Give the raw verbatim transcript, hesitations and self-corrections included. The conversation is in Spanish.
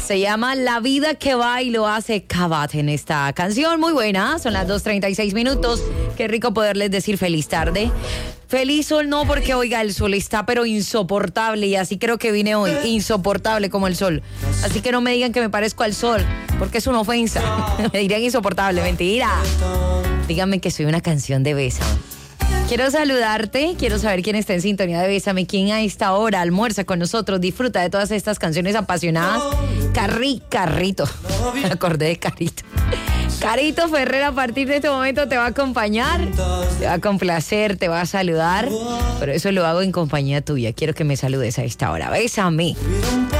Se llama La Vida que Va y lo hace Kabat en esta canción. Muy buena, son las dos treinta y seis minutos. Qué rico poderles decir feliz tarde. Feliz sol no, porque oiga, el sol está pero insoportable y así creo que vine hoy, insoportable como el sol. Así que no me digan que me parezco al sol, porque es una ofensa. Me dirían insoportable, mentira. Díganme que soy una canción de Bésame. Quiero saludarte, quiero saber quién está en sintonía de Bésame, quién a esta hora almuerza con nosotros, disfruta de todas estas canciones apasionadas. Carri, Carrito, me acordé de Carito. Carito Ferrer a partir de este momento te va a acompañar, te va a complacer, te va a saludar, pero eso lo hago en compañía tuya. Quiero que me saludes a esta hora. Bésame.